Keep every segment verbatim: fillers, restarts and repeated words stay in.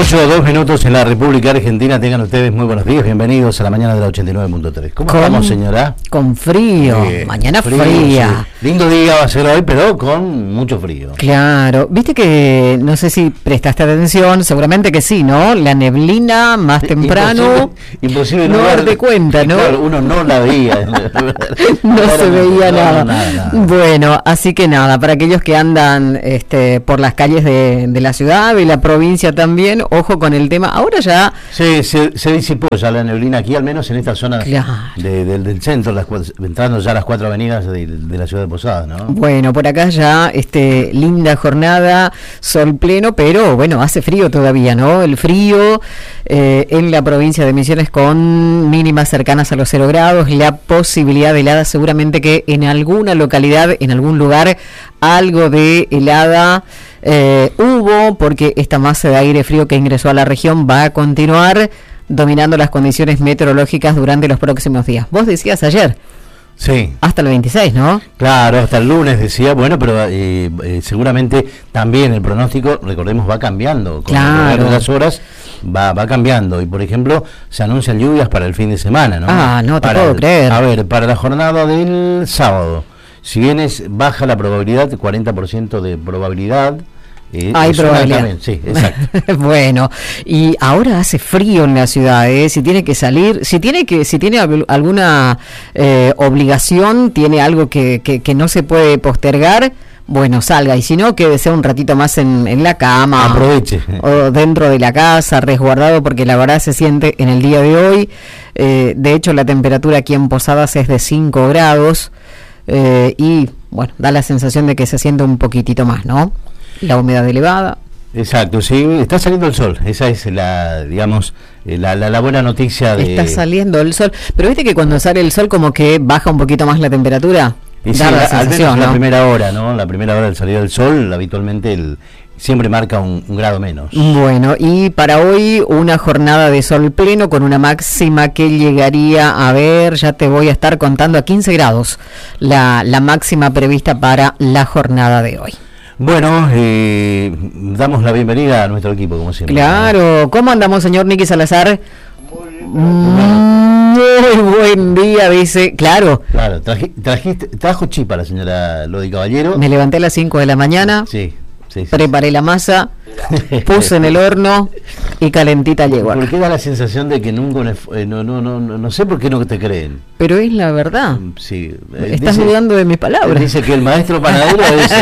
ocho, dos minutos en la República Argentina. Tengan ustedes muy buenos días. Bienvenidos a la mañana de la ochenta y nueve punto tres. ¿Cómo con, estamos, señora? Con frío. Eh, mañana frío, fría. Sí. Lindo día va a ser hoy, pero con mucho frío. Claro. Viste que, no sé si prestaste atención, seguramente que sí, ¿no? La neblina más temprano. Imposible, imposible no, no darte cuenta, ¿no? Claro, uno no la veía. no Ahora se veía no, nada. No, nada, nada. Bueno, así que nada, para aquellos que andan este, por las calles de, de la ciudad y la provincia también, ojo con el tema. Ahora ya... Sí, se, se disipó ya la neblina aquí, al menos en esta zona claro. de, de, del centro, las, entrando ya a las cuatro avenidas de, de la ciudad de Posadas, ¿no? Bueno, por acá ya este, linda jornada, sol pleno, pero bueno, hace frío todavía, ¿no? El frío eh, en la provincia de Misiones con mínimas cercanas a los cero grados, la posibilidad de helada, seguramente que en alguna localidad, en algún lugar, algo de helada eh, hubo, porque esta masa de aire frío que ingresó a la región va a continuar dominando las condiciones meteorológicas durante los próximos días. Vos decías ayer. Sí. Hasta el veintiséis, ¿no? Claro, hasta el lunes decía, bueno, pero eh, eh, seguramente también el pronóstico, recordemos, va cambiando. Con claro. las horas va va cambiando. Y, por ejemplo, se anuncian lluvias para el fin de semana, ¿no? Ah, no te para, puedo creer. A ver, para la jornada del sábado, si bien es baja la probabilidad, cuarenta por ciento de probabilidad... Eh, Hay probabilidad. También, sí, exacto. Bueno, y ahora hace frío en la ciudad, ¿eh? Si tiene que salir, si tiene que, si tiene alguna eh, obligación, tiene algo que, que, que no se puede postergar, bueno, salga, y si no, quédese un ratito más en, en la cama. Aproveche. O dentro de la casa, resguardado, porque la verdad se siente en el día de hoy. Eh, de hecho, la temperatura aquí en Posadas es de cinco grados, eh, y bueno, da la sensación de que se siente un poquitito más, ¿no? La humedad elevada. Exacto, sí, está saliendo el sol, esa es la, digamos, la, la, la buena noticia de... Está saliendo el sol, pero viste que cuando sale el sol como que baja un poquito más la temperatura. Y sí, la, al menos ¿no? La primera hora, ¿no? La primera hora del salir del sol, habitualmente el, siempre marca un, un grado menos. Bueno, y para hoy una jornada de sol pleno con una máxima que llegaría a ver, ya te voy a estar contando, a quince grados, la, la máxima prevista para la jornada de hoy. Bueno, eh, damos la bienvenida a nuestro equipo, como siempre. Claro, ¿cómo andamos, señor Nicky Salazar? Muy, muy buen día, dice, claro. Claro, traje, trajiste, trajo chipa la señora Lodi Caballero. Me levanté a las cinco de la mañana. Sí. Sí, sí, preparé sí. la masa, puse en el horno y calentita llegó. Porque da la sensación de que nunca, eh, no, no, no, no, no sé por qué no te creen. Pero es la verdad. Sí. Eh, Estás dice, dudando de mis palabras. Dice que el maestro panadero es,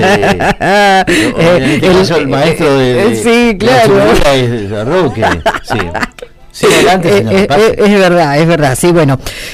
eh, en este caso el maestro de, de sí, claro. De es Roque. Sí. Sí, adelante, señor, eh, eh, es verdad, es verdad, sí, bueno.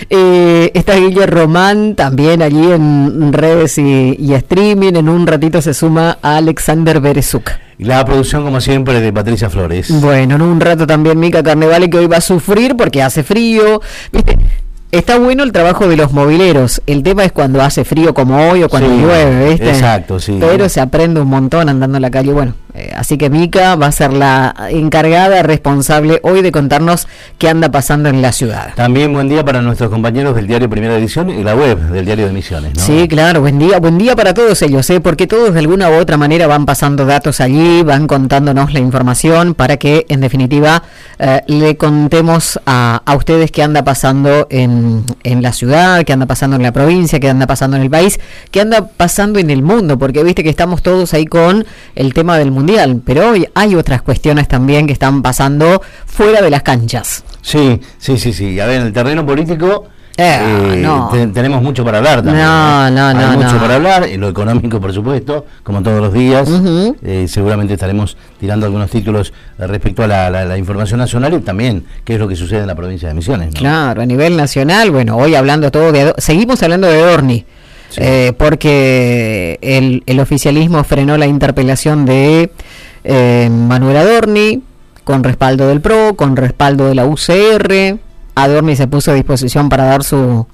Eh, está Guille Román también allí en redes y, y streaming. En un ratito se suma a Alexander Berezuk. Y la producción, como siempre, de Patricia Flores. Bueno, en un rato también Mica Carnevale, que hoy va a sufrir porque hace frío. ¿Viste? Está bueno el trabajo de los mobileros. El tema es cuando hace frío como hoy o cuando sí, llueve, ¿viste? Exacto, sí. Pero se aprende un montón andando en la calle. Bueno, eh, así que Mica va a ser la encargada, responsable hoy de contarnos qué anda pasando en la ciudad. También buen día para nuestros compañeros del diario Primera Edición y la web del diario de Misiones, ¿no? Sí, claro, buen día, buen día para todos ellos, ¿eh? Porque todos de alguna u otra manera van pasando datos allí, van contándonos la información para que en definitiva eh, le contemos a, a ustedes qué anda pasando en en la ciudad, qué anda pasando en la provincia, qué anda pasando en el país, qué anda pasando en el mundo, porque viste que estamos todos ahí con el tema del mundial, pero hoy hay otras cuestiones también que están pasando fuera de las canchas. Sí, sí, sí, sí. A ver, en el terreno político eh, eh, no. te, tenemos mucho para hablar también. No, ¿eh? no, Hay no. mucho no. para hablar, en lo económico, por supuesto, como todos los días. Uh-huh. eh, seguramente estaremos tirando algunos títulos eh, respecto a la, la, la información nacional y también qué es lo que sucede en la provincia de Misiones, ¿no? Claro, a nivel nacional, bueno, hoy hablando todo de... Seguimos hablando de Dorni. Sí. Eh, porque el, el oficialismo frenó la interpelación de eh, Manuel Adorni, con respaldo del P R O, con respaldo de la U C R. Adorni se puso a disposición para dar su,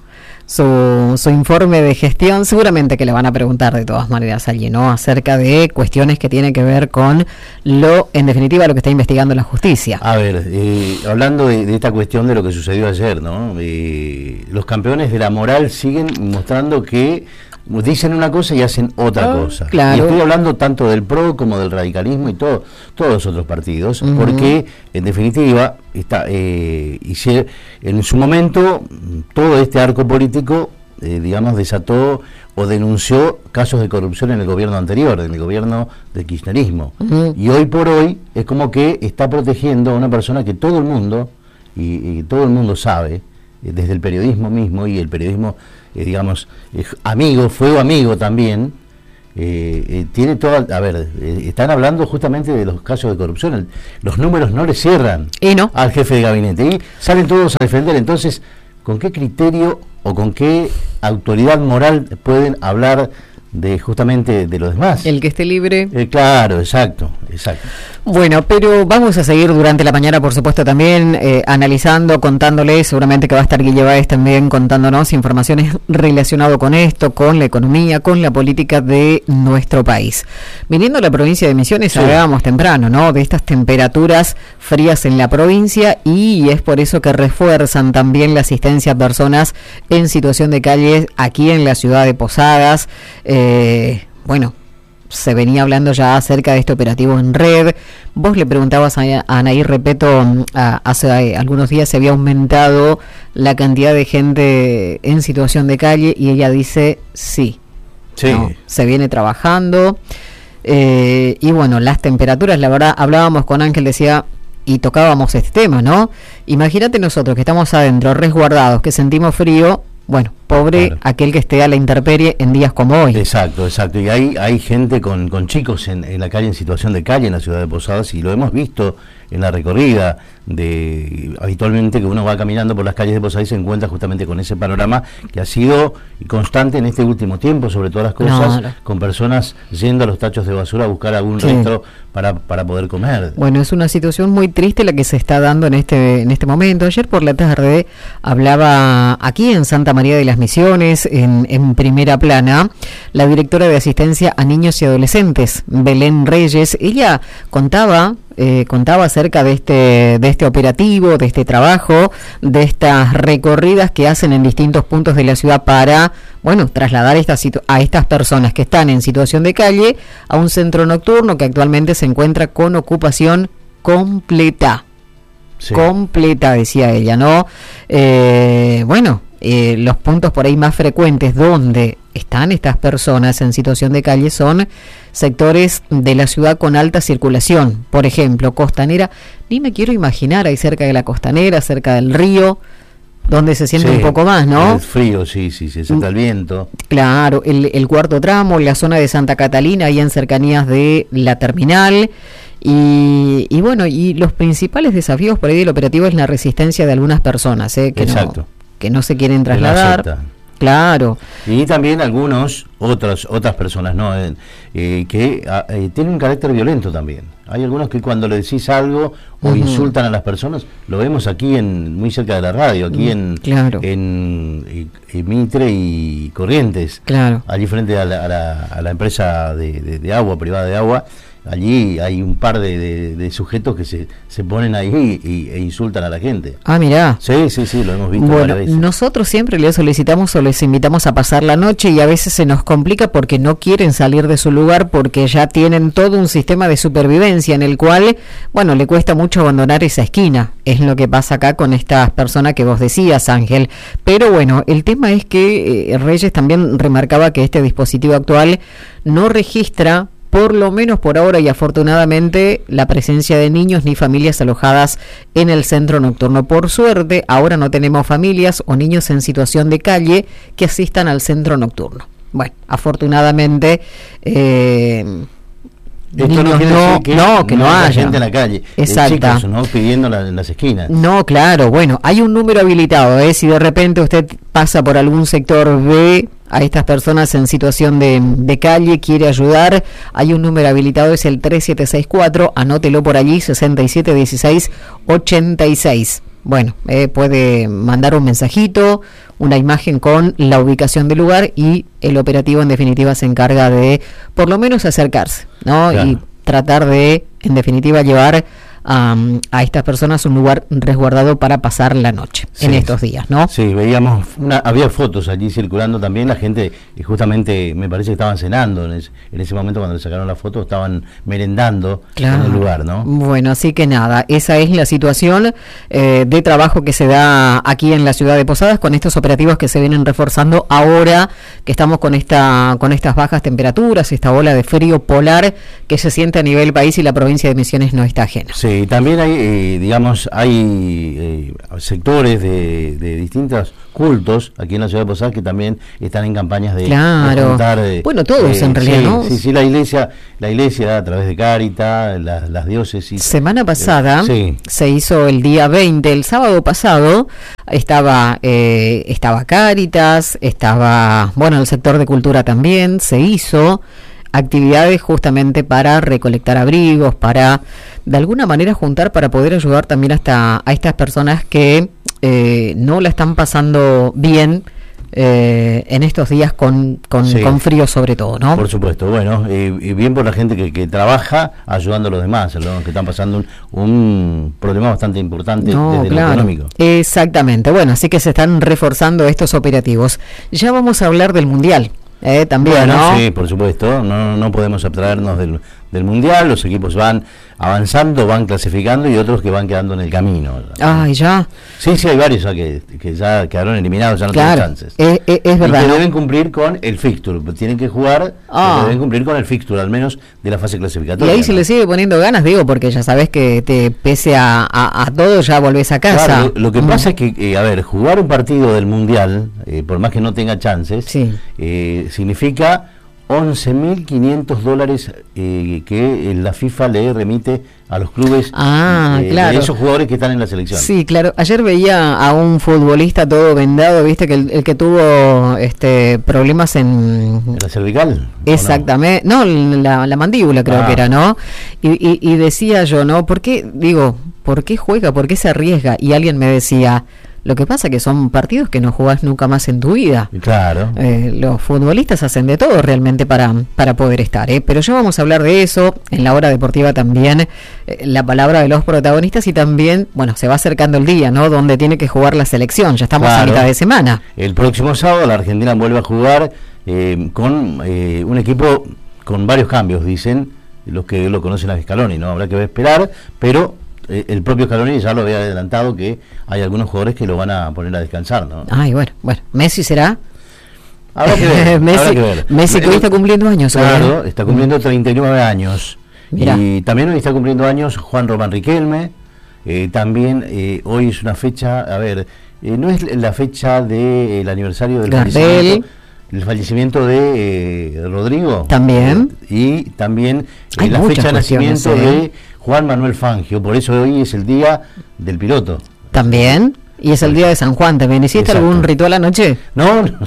su, su informe de gestión. Seguramente que le van a preguntar de todas maneras allí, ¿no? Acerca de cuestiones que tienen que ver con lo, en definitiva, lo que está investigando la justicia. A ver, eh, hablando de, de esta cuestión de lo que sucedió ayer, ¿no? Eh, los campeones de la moral siguen mostrando que dicen una cosa y hacen otra oh, cosa. Claro. Y estoy hablando tanto del P R O como del radicalismo y todo, todos los otros partidos, uh-huh. porque en definitiva está, eh, hicieron, en su momento todo este arco político, eh, digamos, desató o denunció casos de corrupción en el gobierno anterior, en el gobierno del kirchnerismo. Uh-huh. Y hoy por hoy es como que está protegiendo a una persona que todo el mundo, y, y todo el mundo sabe, eh, desde el periodismo mismo, y el periodismo, eh, digamos, eh, amigo, fuego amigo también, eh, eh, tiene toda, a ver, eh, están hablando justamente de los casos de corrupción, el, los números no le cierran ¿Y no? al jefe de gabinete, y salen todos a defender. Entonces, ¿con qué criterio o con qué autoridad moral pueden hablar de justamente de los demás? El que esté libre. Eh, claro, exacto, exacto. Bueno, pero vamos a seguir durante la mañana, por supuesto, también eh, analizando, contándoles, seguramente que va a estar Guille Báez también contándonos informaciones relacionadas con esto, con la economía, con la política de nuestro país. Viniendo a la provincia de Misiones, sí. hablábamos temprano, ¿no?, de estas temperaturas frías en la provincia, y es por eso que refuerzan también la asistencia a personas en situación de calle aquí en la ciudad de Posadas. Eh, bueno, se venía hablando ya acerca de este operativo en red. Vos le preguntabas a, a Anaí Repeto, a, hace algunos días se había aumentado la cantidad de gente en situación de calle, y ella dice sí, sí. ¿no? Se viene trabajando, eh, y bueno, las temperaturas, la verdad, hablábamos con Ángel, decía, y tocábamos este tema, ¿no? Imagínate nosotros que estamos adentro, resguardados, que sentimos frío. Bueno, pobre claro. aquel que esté a la intemperie en días como hoy. Exacto, exacto. Y hay, hay gente con, con chicos en, en la calle, en situación de calle en la ciudad de Posadas, y lo hemos visto en la recorrida de habitualmente que uno va caminando por las calles de Posadas y se encuentra justamente con ese panorama que ha sido constante en este último tiempo, sobre todas las cosas, no, no. con personas yendo a los tachos de basura a buscar algún sí. resto para, para poder comer. Bueno, es una situación muy triste la que se está dando en este, en este momento. Ayer por la tarde hablaba aquí en Santa María de las Misiones, en, en Primera Plana, la directora de asistencia a niños y adolescentes, Belén Reyes. Ella contaba Eh, contaba acerca de este de este operativo, de este trabajo, de estas recorridas que hacen en distintos puntos de la ciudad para, bueno, trasladar esta situ- a estas personas que están en situación de calle a un centro nocturno que actualmente se encuentra con ocupación completa. Sí. Completa, decía ella, ¿no? Eh, bueno, eh, los puntos por ahí más frecuentes donde están estas personas en situación de calle son sectores de la ciudad con alta circulación, por ejemplo, Costanera. Ni me quiero imaginar ahí cerca de la Costanera, cerca del río, donde se siente sí, un poco más, ¿no? El frío, sí, sí, se siente el viento. Claro, el, el cuarto tramo, la zona de Santa Catalina, ahí en cercanías de la terminal. Y, y bueno, y los principales desafíos por ahí del operativo es la resistencia de algunas personas, ¿eh? que, Exacto. No, que no se quieren trasladar. Claro. Y también algunos, otras otras personas, ¿no? Eh, eh, que eh, tienen un carácter violento también. Hay algunos que cuando le decís algo o uh-huh. insultan a las personas, lo vemos aquí en muy cerca de la radio, aquí en claro. en, en, en Mitre y Corrientes, claro. allí frente a la, a la, a la empresa de, de, de agua, privada de agua. Allí hay un par de, de, de sujetos que se, se ponen ahí y, e insultan a la gente. Ah, mirá. Sí, sí, sí, lo hemos visto bueno, varias veces. Nosotros siempre les solicitamos o les invitamos a pasar la noche, y a veces se nos complica porque no quieren salir de su lugar, porque ya tienen todo un sistema de supervivencia en el cual, bueno, le cuesta mucho abandonar esa esquina. Es lo que pasa acá con estas personas que vos decías, Ángel. Pero bueno, el tema es que eh, Reyes también remarcaba que este dispositivo actual no registra, por lo menos por ahora y afortunadamente, la presencia de niños ni familias alojadas en el centro nocturno. Por suerte, ahora no tenemos familias o niños en situación de calle que asistan al centro nocturno. Bueno, afortunadamente, eh, Esto niños no, no, que no, que no, no haya gente en la calle, exacto, chicos, ¿no? Pidiendo la, en las esquinas. No, claro, bueno, hay un número habilitado, ¿eh? Si de repente usted pasa por algún sector, ve a estas personas en situación de, de calle, quiere ayudar, hay un número habilitado, es el tres siete seis cuatro, anótelo por allí, sesenta y siete dieciséis ochenta y seis. Bueno, eh, puede mandar un mensajito, una imagen con la ubicación del lugar, y el operativo en definitiva se encarga de por lo menos acercarse, ¿no? Claro. Y tratar de, en definitiva, llevar a, a estas personas un lugar resguardado para pasar la noche sí, en estos días, ¿no? Sí, veíamos, una, había fotos allí circulando también, la gente y justamente me parece que estaban cenando en ese, en ese momento cuando le sacaron la foto, estaban merendando claro. en el lugar, ¿no? Bueno, así que nada, esa es la situación eh, de trabajo que se da aquí en la ciudad de Posadas con estos operativos que se vienen reforzando ahora que estamos con esta con estas bajas temperaturas, esta ola de frío polar que se siente a nivel país y la provincia de Misiones no está ajena. Sí, también hay, eh, digamos, hay eh, sectores de, de distintos cultos aquí en la ciudad de Posadas que también están en campañas de, claro. de juntar, de, bueno, todos eh, en realidad, sí, ¿no? Sí, sí, la iglesia, la iglesia a través de Cáritas, la, las diócesis. Semana pasada eh, sí. se hizo el día veinte, el sábado pasado, estaba eh, estaba Cáritas, estaba, bueno, el sector de cultura también, se hizo actividades justamente para recolectar abrigos, para de alguna manera juntar para poder ayudar también hasta a estas personas que eh, no la están pasando bien eh, en estos días con, con, sí. con frío sobre todo, ¿no? Por supuesto, bueno, eh, y bien por la gente que, que trabaja ayudando a los demás, ¿no? Que están pasando un, un problema bastante importante no, desde claro. lo económico. Exactamente, bueno, así que se están reforzando estos operativos. Ya vamos a hablar del Mundial. Eh, también, bueno, ¿no? Sí, por supuesto, no, no podemos abstraernos del, del Mundial, los equipos van avanzando, van clasificando y otros que van quedando en el camino. Ay, ya. Sí, sí, hay varios ya que, que ya quedaron eliminados, ya no claro, tienen chances. Es, es, es verdad. Y que ¿no? deben cumplir con el fixture, tienen que jugar, ah. deben cumplir con el fixture, al menos de la fase clasificatoria. Y ahí ¿no? se le sigue poniendo ganas, digo, porque ya sabes que te pese a, a, a todo, ya volvés a casa. Claro, lo, lo que mm. pasa es que, eh, a ver, jugar un partido del Mundial, eh, por más que no tenga chances, sí. eh, significa once mil quinientos dólares eh, que la FIFA le remite a los clubes ah, eh, claro. de esos jugadores que están en la selección. Sí, claro. Ayer veía a un futbolista todo vendado, viste, que el, el que tuvo este problemas en... ¿La cervical? Exactamente. No, no la, la mandíbula creo ah. que era, ¿no? Y, y, y decía yo, ¿no? ¿Por qué, digo, por qué juega? ¿Por qué se arriesga? Y alguien me decía... Lo que pasa que son partidos que no jugás nunca más en tu vida. Claro. Eh, los futbolistas hacen de todo realmente para, para poder estar, ¿eh? Pero ya vamos a hablar de eso en la hora deportiva también, eh, la palabra de los protagonistas y también, bueno, se va acercando el día, ¿no? Donde tiene que jugar la selección, ya estamos claro. a mitad de semana. El próximo sábado la Argentina vuelve a jugar eh, con eh, un equipo con varios cambios, dicen los que lo conocen a Scaloni, ¿no? Habrá que esperar, pero... el propio Scaloni ya lo había adelantado que hay algunos jugadores que lo van a poner a descansar, ¿no? Ay, bueno, bueno, Messi será. Habrá que ver, Messi, habrá que ver. Messi que hoy está cumpliendo años. Claro, ¿eh? Está cumpliendo treinta y nueve años. Mirá. Y también hoy está cumpliendo años Juan Román Riquelme. Eh, también eh, hoy es una fecha, a ver, eh, no es la fecha del de, aniversario del Gardel. fallecimiento, el fallecimiento de eh, Rodrigo. También. Eh, y también eh, la fecha de nacimiento ¿eh? de Juan Manuel Fangio, por eso hoy es el día del piloto. También, y es el día de San Juan también. ¿Hiciste Exacto. algún ritual anoche? No, no.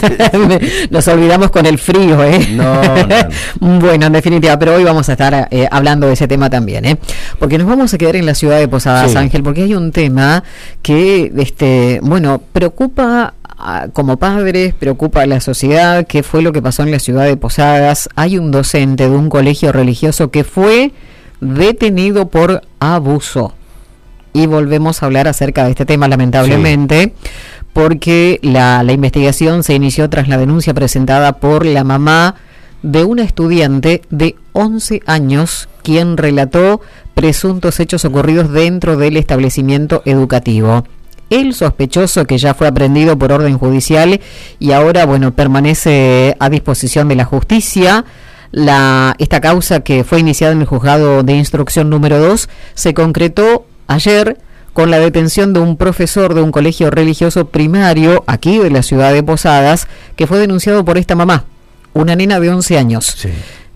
Nos olvidamos con el frío, ¿eh? No, no, no. Bueno, en definitiva, pero hoy vamos a estar eh, hablando de ese tema también, ¿eh? Porque nos vamos a quedar en la ciudad de Posadas, sí. Ángel, porque hay un tema que, este, bueno, preocupa... como padres, preocupa a la sociedad. ¿Qué fue lo que pasó en la ciudad de Posadas? Hay un docente de un colegio religioso que fue detenido por abuso. Y volvemos a hablar acerca de este tema, lamentablemente, sí. porque la, la investigación se inició tras la denuncia presentada por la mamá de una estudiante de once años, quien relató presuntos hechos ocurridos dentro del establecimiento educativo. El sospechoso, que ya fue aprehendido por orden judicial y ahora, bueno, permanece a disposición de la justicia. La, esta causa, que fue iniciada en el juzgado de instrucción número dos, se concretó ayer con la detención de un profesor de un colegio religioso primario aquí de la ciudad de Posadas, que fue denunciado por esta mamá, una nena de once años. Sí.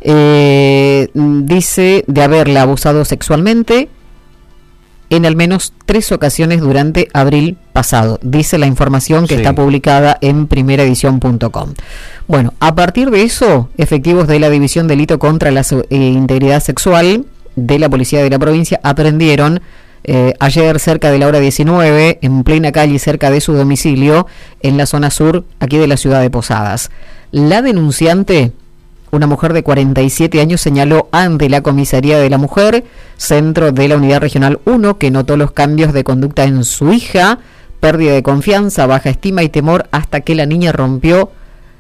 Eh, dice de haberla abusado sexualmente en al menos tres ocasiones durante abril pasado, dice la información que sí. está publicada en primera edición punto com. Bueno, a partir de eso, efectivos de la División Delito contra la eh, Integridad Sexual de la Policía de la provincia aprendieron eh, ayer cerca de la hora diecinueve, en plena calle cerca de su domicilio, en la zona sur, aquí de la ciudad de Posadas. La denunciante Una mujer de cuarenta y siete años señaló ante la Comisaría de la Mujer, centro de la Unidad Regional uno, que notó los cambios de conducta en su hija, pérdida de confianza, baja estima y temor, hasta que la niña rompió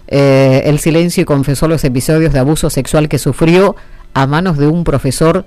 eh, el silencio y confesó los episodios de abuso sexual que sufrió a manos de un profesor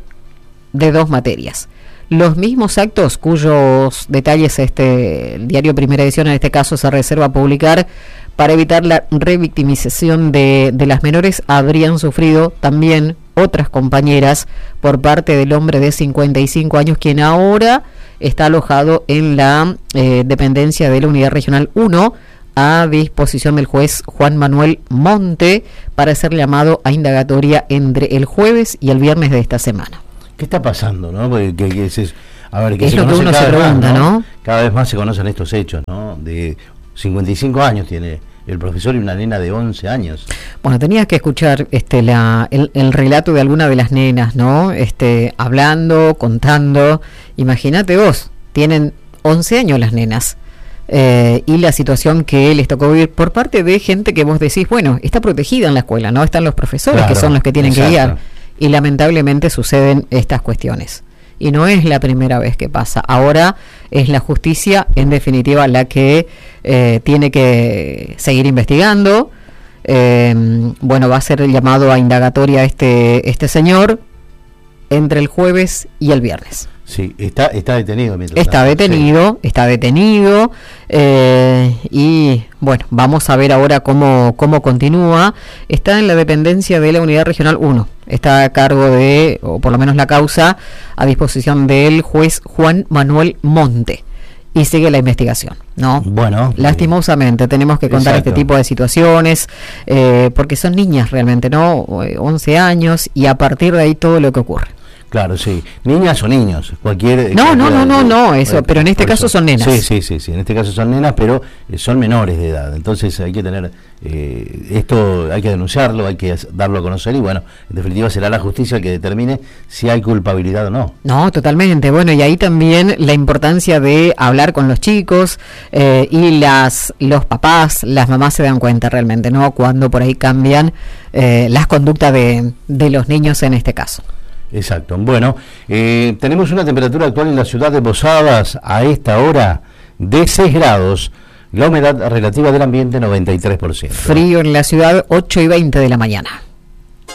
de dos materias. Los mismos actos cuyos detalles este el diario Primera Edición en este caso se reserva a publicar para evitar la revictimización de, de las menores habrían sufrido también otras compañeras por parte del hombre de cincuenta y cinco años, quien ahora está alojado en la eh, dependencia de la Unidad Regional uno a disposición del juez Juan Manuel Monte para ser llamado a indagatoria entre el jueves y el viernes de esta semana. ¿Qué está pasando, no? Porque que, que es, a ver, que es se lo que uno se pregunta, más, ¿no? ¿no? Cada vez más se conocen estos hechos, ¿no? De cincuenta y cinco años tiene el profesor y una nena de once años. Bueno, tenías que escuchar este la el, el relato de alguna de las nenas, ¿no? Este hablando, contando. Imagínate vos, tienen once años las nenas. Eh, y la situación que les tocó vivir por parte de gente que vos decís, bueno, está protegida en la escuela, ¿no? Están los profesores, claro, que son los que tienen exacto. que guiar. Y lamentablemente suceden estas cuestiones. Y no es la primera vez que pasa. Ahora es la justicia, en definitiva, la que eh, tiene que seguir investigando. Eh, bueno, va a ser llamado a indagatoria este, este señor entre el jueves y el viernes. Sí, está, está detenido. Está detenido, sí. está detenido. Eh, y bueno, vamos a ver ahora cómo, cómo continúa. Está en la dependencia de la Unidad Regional uno. Está a cargo de, o por lo menos la causa, a disposición del juez Juan Manuel Monte. Y sigue la investigación, ¿no? Bueno. Lastimosamente tenemos que contar exacto. este tipo de situaciones, eh, porque son niñas realmente, ¿no? once años, y a partir de ahí todo lo que ocurre. Claro, sí. Niñas o niños, cualquier... No, cualquier, no, no, no, no, eso, bueno, pero en este caso eso. son nenas. Sí, sí, sí, sí, en este caso son nenas, pero eh, son menores de edad. Entonces hay que tener, eh, esto hay que denunciarlo, hay que darlo a conocer y bueno, en definitiva será la justicia el que determine si hay culpabilidad o no. No, totalmente. Bueno, y ahí también la importancia de hablar con los chicos eh, y las los papás, las mamás se dan cuenta realmente, ¿no? Cuando por ahí cambian eh, las conductas de, de los niños en este caso. Exacto. Bueno, eh, tenemos una temperatura actual en la ciudad de Posadas a esta hora de seis grados, la humedad relativa del ambiente noventa y tres por ciento. Frío en la ciudad, ocho y veinte de la mañana.